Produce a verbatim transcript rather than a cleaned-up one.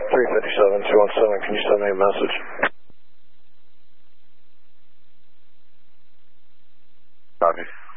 three fifty-seven, two one seven, can you send me a message? Copy.